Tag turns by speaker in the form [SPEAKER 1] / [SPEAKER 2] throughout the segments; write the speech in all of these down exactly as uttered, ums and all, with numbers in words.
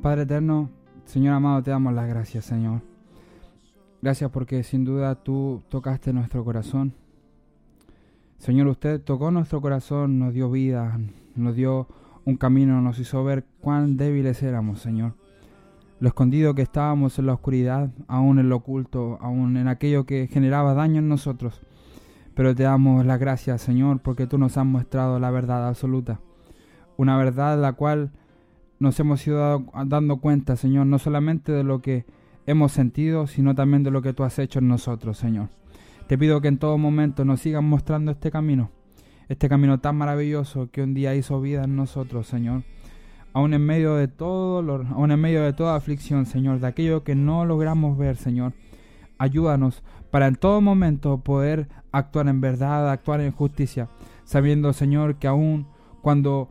[SPEAKER 1] Padre eterno, Señor amado, te damos las gracias, Señor. Gracias porque sin duda tú tocaste nuestro corazón. Señor, usted tocó nuestro corazón, nos dio vida, nos dio un camino, nos hizo ver cuán débiles éramos, Señor. Lo escondido que estábamos en la oscuridad, aún en lo oculto, aún en aquello que generaba daño en nosotros. Pero te damos las gracias, Señor, porque tú nos has mostrado la verdad absoluta. Una verdad la cual nos hemos ido dando cuenta, Señor, no solamente de lo que hemos sentido, sino también de lo que tú has hecho en nosotros, Señor. Te pido que en todo momento nos sigas mostrando este camino, este camino tan maravilloso que un día hizo vida en nosotros, Señor. Aún en medio de todo dolor, aún en medio de toda aflicción, Señor, de aquello que no logramos ver, Señor. Ayúdanos para en todo momento poder actuar en verdad, actuar en justicia, sabiendo, Señor, que aún cuando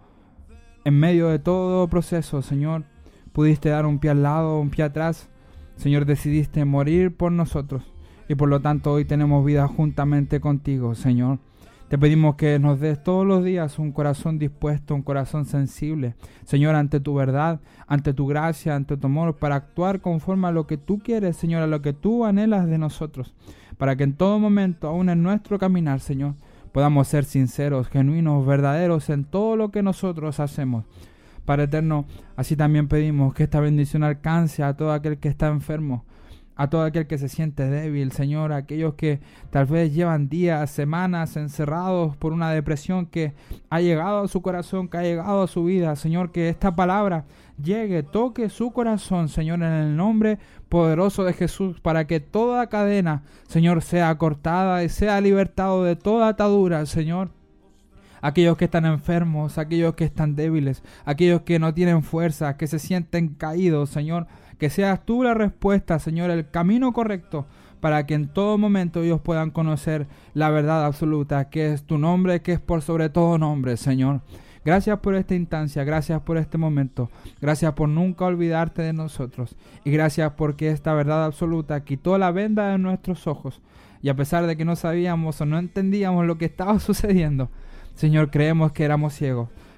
[SPEAKER 1] en medio de todo proceso, Señor, pudiste dar un pie al lado, un pie atrás, Señor, decidiste morir por nosotros y por lo tanto hoy tenemos vida juntamente contigo, Señor. Te pedimos que nos des todos los días un corazón dispuesto, un corazón sensible, Señor, ante tu verdad, ante tu gracia, ante tu amor, para actuar conforme a lo que tú quieres, Señor, a lo que tú anhelas de nosotros, para que en todo momento, aún en nuestro caminar, Señor, podamos ser sinceros, genuinos, verdaderos en todo lo que nosotros hacemos. Padre eterno, así también pedimos que esta bendición alcance a todo aquel que está enfermo, a todo aquel que se siente débil, Señor, a aquellos que tal vez llevan días, semanas encerrados por una depresión que ha llegado a su corazón, que ha llegado a su vida, Señor, que esta palabra llegue, toque su corazón, Señor, en el nombre poderoso de Jesús, para que toda cadena, Señor, sea cortada y sea libertado de toda atadura, Señor. Aquellos que están enfermos, aquellos que están débiles, aquellos que no tienen fuerza, que se sienten caídos, Señor, que seas tú la respuesta, Señor, el camino correcto, para que en todo momento ellos puedan conocer la verdad absoluta, que es tu nombre, que es por sobre todo nombre, Señor. Gracias por esta instancia, gracias por este momento, gracias por nunca olvidarte de nosotros, y gracias porque esta verdad absoluta quitó la venda de nuestros ojos, y a pesar de que no sabíamos o no entendíamos lo que estaba sucediendo, Señor, creemos que éramos ciegos,